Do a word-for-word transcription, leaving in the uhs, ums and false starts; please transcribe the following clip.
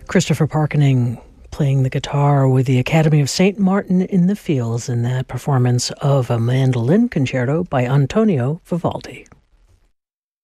Christopher Parkening playing the guitar with the Academy of Saint Martin in the Fields in that performance of a mandolin concerto by Antonio Vivaldi.